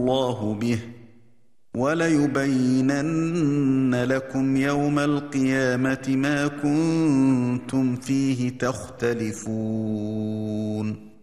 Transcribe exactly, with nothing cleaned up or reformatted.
اللَّهُ بِهِ وَلَيُبَيِّنَنَّ لَكُمْ يَوْمَ الْقِيَامَةِ مَا كُنتُمْ فِيهِ تَخْتَلِفُونَ